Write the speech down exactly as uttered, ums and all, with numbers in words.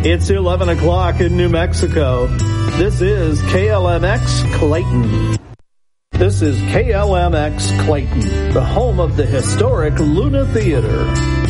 It's eleven o'clock in New Mexico. This is K L M X Clayton. This is K L M X Clayton, the home of the historic Luna Theater.